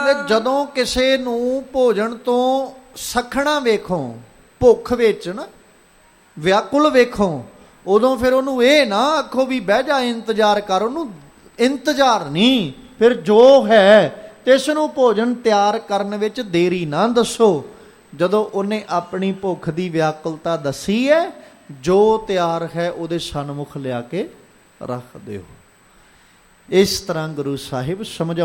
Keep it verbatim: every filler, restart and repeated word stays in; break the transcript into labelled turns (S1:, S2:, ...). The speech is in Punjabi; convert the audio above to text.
S1: ਕਹਿੰਦੇ ਜਦੋਂ ਕਿਸੇ ਨੂੰ ਭੋਜਨ ਤੋਂ ਸਖਣਾ ਵੇਖੋ, ਭੁੱਖ ਵਿੱਚ ਨਾ ਵਿਆਕੁਲ ਵੇਖੋ, ਉਦੋਂ ਫਿਰ ਉਹਨੂੰ ਇਹ ਨਾ ਆਖੋ ਵੀ ਬਹਿ ਜਾ ਇੰਤਜ਼ਾਰ ਕਰ, ਉਹਨੂੰ ਇੰਤਜ਼ਾਰ ਨਹੀਂ, ਫਿਰ ਜੋ ਹੈ ਤਿਸ ਨੂੰ ਭੋਜਨ ਤਿਆਰ ਕਰਨ ਵਿੱਚ ਦੇਰੀ ਨਾ ਦੱਸੋ। ਜਦੋਂ ਉਹਨੇ ਆਪਣੀ ਭੁੱਖ ਦੀ ਵਿਆਕੁਲਤਾ ਦੱਸੀ ਹੈ, ਜੋ ਤਿਆਰ ਹੈ ਉਹਦੇ ਸਨਮੁਖ ਲਿਆ ਕੇ ਰੱਖ ਦਿਓ। ਇਸ ਤਰ੍ਹਾਂ ਗੁਰੂ ਸਾਹਿਬ ਸਮਝਾ